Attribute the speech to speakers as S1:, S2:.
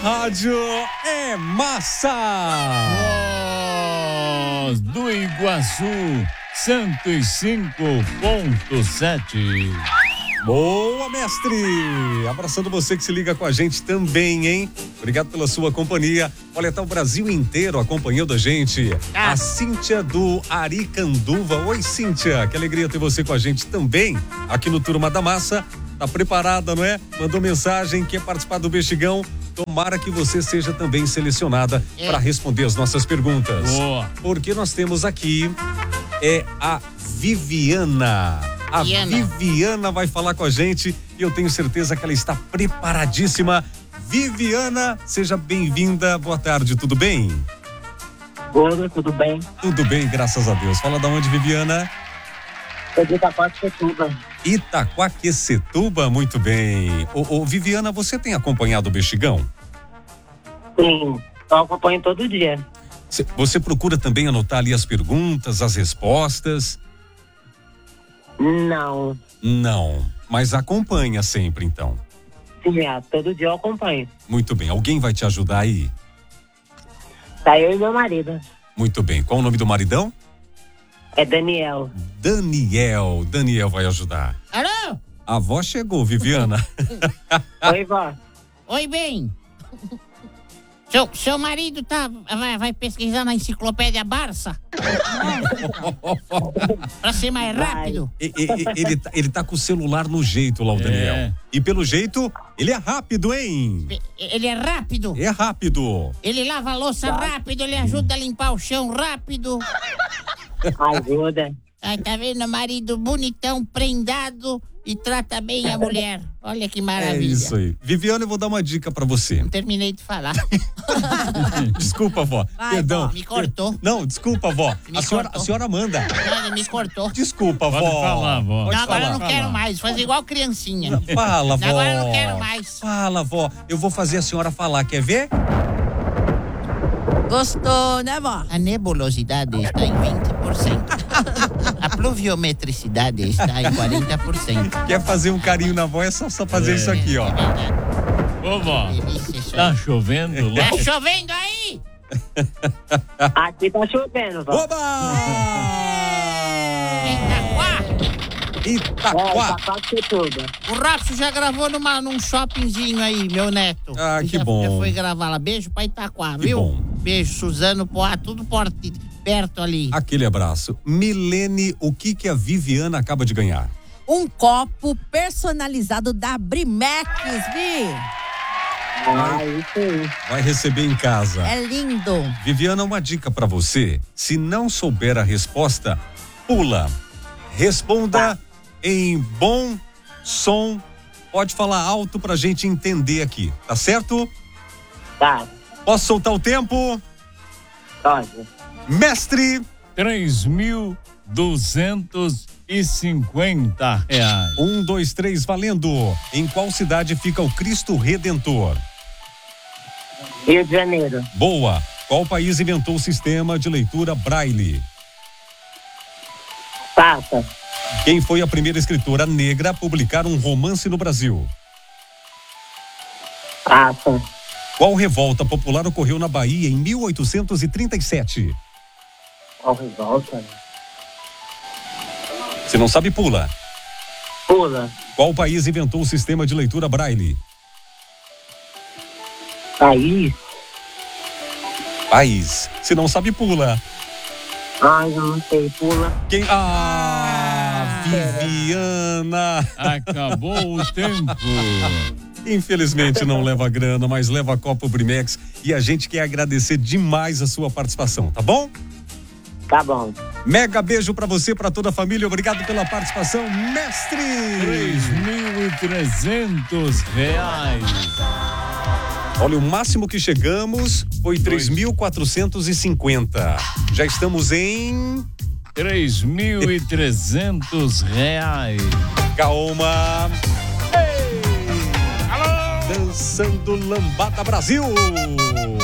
S1: rádio é massa!
S2: Voz do Iguaçu, 105.7.
S1: Boa, mestre! Abraçando você que se liga com a gente também, hein? Obrigado pela sua companhia. Olha, tá o Brasil inteiro acompanhando a gente. A Cíntia do Aricanduva. Oi, Cíntia, que alegria ter você com a gente também aqui no Turma da Massa. Tá preparada, não é? Mandou mensagem, quer participar do Bestigão? Tomara que você seja também selecionada para responder as nossas perguntas.
S2: Boa.
S1: Porque nós temos aqui a Viviana. A Viviana vai falar com a gente e eu tenho certeza que ela está preparadíssima. Viviana, seja bem-vinda. Boa tarde, tudo bem?
S3: Oi, tudo bem?
S1: Tudo bem, graças a Deus. Fala da onde, Viviana?
S3: Sou de Itaquaquecetuba.
S1: Itaquaquecetuba, muito bem. Ô, Viviana, você tem acompanhado o Bestigão?
S3: Sim, eu acompanho todo dia.
S1: Você procura também anotar ali as perguntas, as respostas?
S3: Não.
S1: Não, mas acompanha sempre, então.
S3: Sim, todo dia eu acompanho.
S1: Muito bem, alguém vai te ajudar aí?
S3: Tá eu e meu marido.
S1: Muito bem, qual o nome do maridão?
S3: É Daniel.
S1: Daniel vai ajudar.
S4: Alô?
S1: A avó chegou, Viviana.
S3: Oi, vó.
S4: Oi, bem. Seu marido vai pesquisar na enciclopédia Barça? Pra ser mais rápido.
S1: Ele tá com o celular no jeito lá, o Daniel. E pelo jeito, ele é rápido, hein?
S4: Ele é rápido.
S1: É rápido.
S4: Ele lava a louça rápido, ele ajuda a limpar o chão rápido.
S3: Ajuda.
S4: Ai, tá vendo? Marido bonitão, prendado e trata bem a mulher. Olha que maravilha.
S1: É isso aí. Viviana, eu vou dar uma dica pra você.
S4: Não terminei de falar.
S1: Desculpa, vó. Perdão.
S4: Me cortou.
S1: Não, desculpa, vó. A senhora manda.
S4: Não, ele me cortou.
S1: Desculpa, vó.
S2: Pode falar, vó.
S4: Não, agora eu não quero mais. Fazer igual criancinha.
S1: Fala, vó.
S4: Agora eu não quero mais.
S1: Fala, vó. Eu vou fazer a senhora falar. Quer ver?
S5: Gostou, né, vó?
S4: A nebulosidade está em 20%. A pluviometricidade está em 40%.
S1: Quer fazer um carinho na vó, é só fazer isso aqui, ó.
S2: Ô, vó,
S4: Delícia, isso
S2: tá
S4: aí.
S2: chovendo lá?
S4: Tá chovendo aí?
S3: Aqui tá chovendo, vó.
S1: Oba! Itaquá.
S3: Itaquaquecetuba.
S4: O Rapso já gravou num shoppingzinho aí, meu neto.
S1: Ah,
S4: Ele
S1: que
S4: já
S1: bom.
S4: foi gravar lá. Beijo pra Itaquá,
S1: Que
S4: viu?
S1: bom.
S4: Beijo, Suzano, Poá, tudo perto ali.
S1: Aquele abraço. Milene, o que a Viviana acaba de ganhar?
S5: Um copo personalizado da Brimex, Vi.
S3: Isso aí.
S1: Vai receber em casa.
S5: É lindo.
S1: Viviana, uma dica pra você. Se não souber a resposta, pula. Responda em bom som. Pode falar alto pra gente entender aqui, tá certo?
S3: Tá.
S1: Posso soltar o tempo?
S3: Pode.
S1: Mestre!
S2: R$3.250.
S1: 1, 2, 3, valendo. Em qual cidade fica o Cristo Redentor?
S3: Rio de Janeiro.
S1: Boa. Qual país inventou o sistema de leitura Braille?
S3: Passa.
S1: Quem foi a primeira escritora negra a publicar um romance no Brasil?
S3: Passa.
S1: Qual revolta popular ocorreu na Bahia em 1837?
S3: Qual revolta?
S1: Se não sabe, pula.
S3: Pula.
S1: Qual país inventou o sistema de leitura Braille? País. Se não sabe, pula.
S3: Ai, eu não sei. Pula.
S1: Quem? Viviana.
S2: Acabou o tempo.
S1: Infelizmente não leva grana, mas leva Copo Brimex e a gente quer agradecer demais a sua participação, tá bom?
S3: Tá bom.
S1: Mega beijo pra você, pra toda a família. Obrigado pela participação, mestre.
S2: R$3.300.
S1: Olha, o máximo que chegamos foi 3.450. Já estamos em
S2: R$3.300.
S1: Calma. Ei! Alô! Dançando Lambada Brasil.